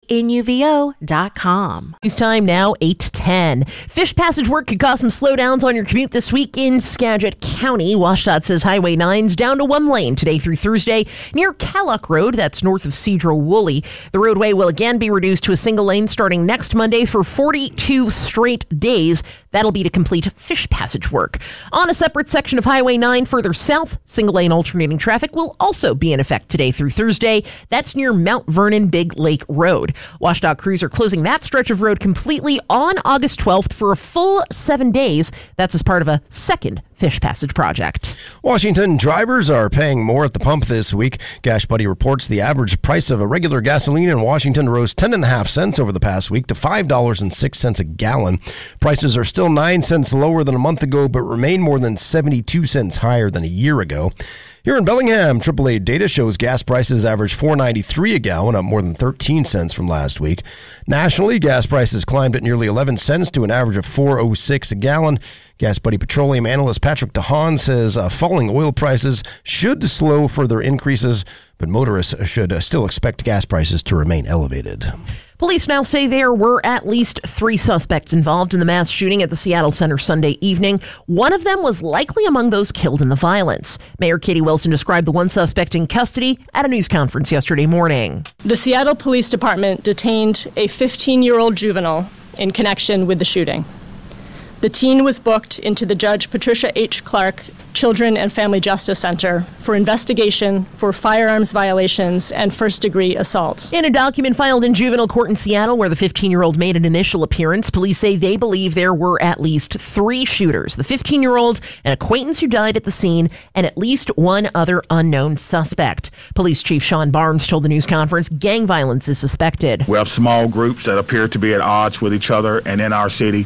NUVO.com. News time now, 8:10. Fish passage work could cause some slowdowns on your commute this week in Skagit County. WashDOT says Highway 9's down to one lane today through Thursday near Callock Road. That's north of Cedro-Woolley. The roadway will again be reduced to a single lane starting next Monday for 42 straight days. That'll be to complete fish passage work. On a separate section of Highway 9 further south, single lane alternating traffic will also be in effect today through Thursday. That's near Mount Vernon Big Lake Road. WashDOT crews are closing that stretch of road completely on August 12th for a full 7 days. That's as part of a second fish passage project. Washington drivers are paying more at the pump this week. Gas Buddy reports the average price of a regular gasoline in Washington rose 10.5 cents over the past week to $5.06 a gallon. Prices are still 9 cents lower than a month ago, but remain more than 72 cents higher than a year ago. Here in Bellingham, AAA data shows gas prices average $4.93 a gallon, up more than 13 cents from last week. Nationally, gas prices climbed at nearly 11 cents to an average of $4.06 a gallon. Gas Buddy petroleum analyst Patrick DeHaan says falling oil prices should slow further increases, but motorists should still expect gas prices to remain elevated. Police now say there were at least 3 suspects involved in the mass shooting at the Seattle Center Sunday evening. One of them was likely among those killed in the violence. Mayor Katie Wilson described the one suspect in custody at a news conference yesterday morning. The Seattle Police Department detained a 15-year-old juvenile in connection with the shooting. The teen was booked into the Judge Patricia H. Clark Children and Family Justice Center for investigation for firearms violations and first-degree assault. In a document filed in juvenile court in Seattle where the 15-year-old made an initial appearance, police say they believe there were at least 3 shooters, the 15-year-old, an acquaintance who died at the scene, and at least one other unknown suspect. Police Chief Sean Barnes told the news conference gang violence is suspected. We have small groups that appear to be at odds with each other, and in our city,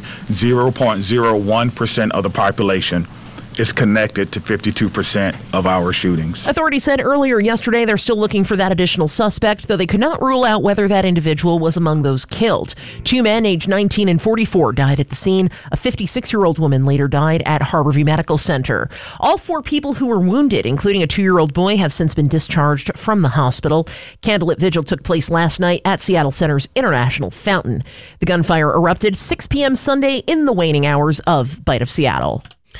0.01% of the population is connected to 52% of our shootings. Authorities said earlier yesterday they're still looking for that additional suspect, though they could not rule out whether that individual was among those killed. 2 men aged 19 and 44 died at the scene. A 56-year-old woman later died at Harborview Medical Center. All 4 people who were wounded, including a 2-year-old boy, have since been discharged from the hospital. Candlelit vigil took place last night at Seattle Center's International Fountain. The gunfire erupted 6 p.m. Sunday in the waning hours of Bite of Seattle.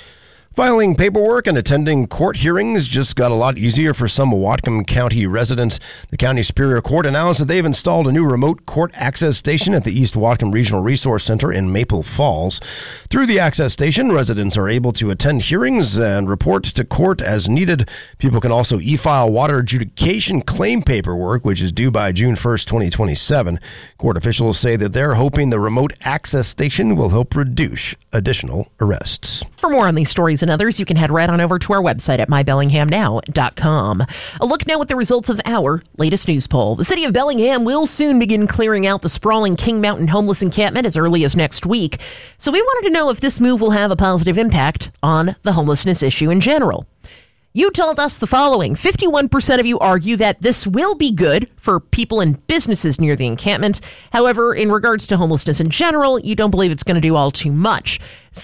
Filing paperwork and attending court hearings just got a lot easier for some Whatcom County residents. The County Superior Court announced that they've installed a new remote court access station at the East Whatcom Regional Resource Center in Maple Falls. Through the access station, residents are able to attend hearings and report to court as needed. People can also e-file water adjudication claim paperwork, which is due by June 1st, 2027. Court officials say that they're hoping the remote access station will help reduce additional arrests. For more on these stories and others, you can head right on over to our website at mybellinghamnow.com. A look now at the results of our latest news poll. The city of Bellingham will soon begin clearing out the sprawling King Mountain homeless encampment as early as next week. So we wanted to know if this move will have a positive impact on the homelessness issue in general. You told us the following. 51% of you argue that this will be good for people and businesses near the encampment. However, in regards to homelessness in general, you don't believe it's going to do all too much.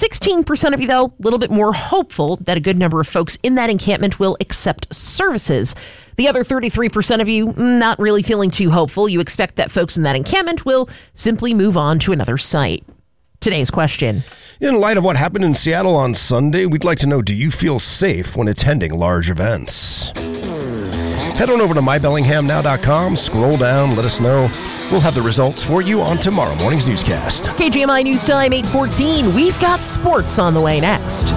16% of you, though, a little bit more hopeful that a good number of folks in that encampment will accept services. The other 33% of you, not really feeling too hopeful. You expect that folks in that encampment will simply move on to another site. Today's question. In light of what happened in Seattle on Sunday, we'd like to know, do you feel safe when attending large events? Head on over to mybellinghamnow.com, scroll down, let us know. We'll have the results for you on tomorrow morning's newscast. KGMI News Time 8:14. We've got sports on the way next.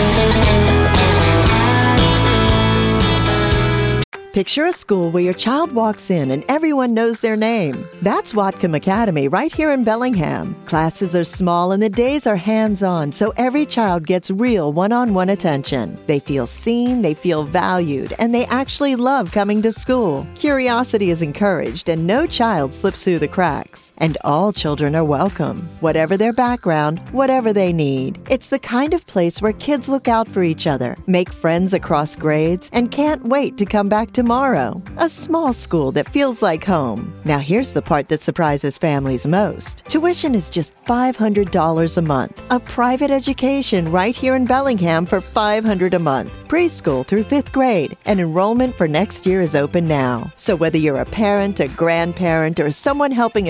Picture a school where your child walks in and everyone knows their name. That's Whatcom Academy right here in Bellingham. Classes are small and the days are hands-on, so every child gets real one-on-one attention. They feel seen, they feel valued, and they actually love coming to school. Curiosity is encouraged and no child slips through the cracks. And all children are welcome, whatever their background, whatever they need. It's the kind of place where kids look out for each other, make friends across grades, and can't wait to come back tomorrow. A small school that feels like home. Now here's the part that surprises families most. Tuition is just $500 a month. A private education right here in Bellingham for $500 a month. Preschool through 5th grade. And enrollment for next year is open now. So whether you're a parent, a grandparent, or someone helping